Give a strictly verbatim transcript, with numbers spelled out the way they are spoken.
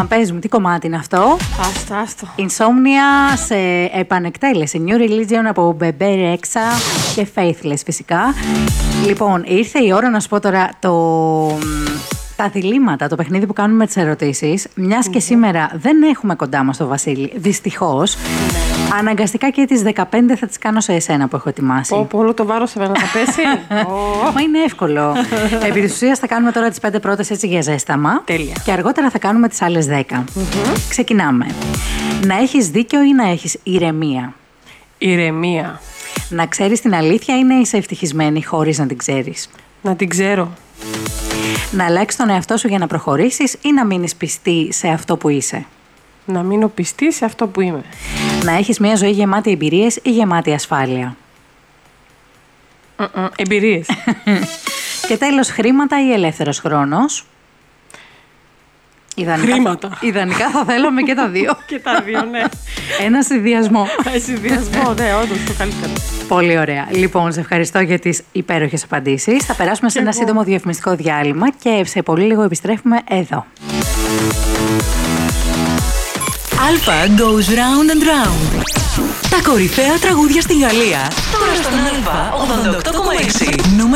Λοιπόν, πες μου, τι κομμάτι είναι αυτό? Άστο, άστο. Insomnia σε επανεκτέλεση. New Religion από Bebe Rexha και Faithless φυσικά. Λοιπόν, ήρθε η ώρα να σου πω τώρα το... τα διλήμματα, το παιχνίδι που κάνουμε με τις ερωτήσεις. Μιας και σήμερα δεν έχουμε κοντά μας τον Βασίλη, δυστυχώς. Mm-hmm. Αναγκαστικά και τις δεκαπέντε θα τις κάνω σε εσένα που έχω ετοιμάσει. Πω, πω, όλο το βάρος σε μένα θα πέσει. Μα είναι εύκολο. Επί της ουσίας θα κάνουμε τώρα τις πέντε πρώτες έτσι για ζέσταμα. Τέλεια. Και αργότερα θα κάνουμε τις άλλες δέκα. Mm-hmm. Ξεκινάμε. Να έχεις δίκιο ή να έχεις ηρεμία? Ηρεμία. Να ξέρεις την αλήθεια ή να είσαι ευτυχισμένη χωρίς να την ξέρεις? Να την ξέρω. Να αλλάξεις τον εαυτό σου για να προχωρήσεις ή να μείνεις πιστή σε αυτό που είσαι? Να μείνω πιστή σε αυτό που είμαι. Να έχεις μια ζωή γεμάτη εμπειρίες ή γεμάτη ασφάλεια? Mm-mm, εμπειρίες. Και τέλος, χρήματα ή ελεύθερος χρόνος? Ιδανικά, χρήματα. Ιδανικά θα θέλαμε και τα δύο. Και τα δύο, ναι. Ένα συνδυασμό. Συνδυασμό, ναι, όντως το καλύτερο. Πολύ ωραία. Λοιπόν, σε ευχαριστώ για τις υπέροχες απαντήσεις. Θα περάσουμε σε ένα εγώ. σύντομο διαφημιστικό διάλειμμα και σε πολύ λίγο επιστρέφουμε εδώ. Alpha goes round and round. Τα κορυφαία τραγούδια στη Γαλλία. Τώρα στον Alpha ογδόντα οκτώ κόμμα έξι.